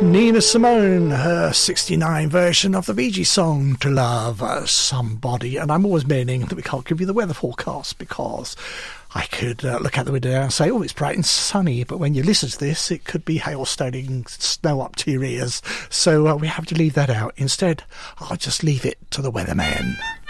Nina Simone, her 69 version of the Bee Gees song To Love Somebody. And I'm always meaning that we can't give you the weather forecast because I could look out the window and say, oh, it's bright and sunny. But when you listen to this, it could be hailstoning snow up to your ears. So we have to leave that out. Instead, I'll just leave it to the weatherman.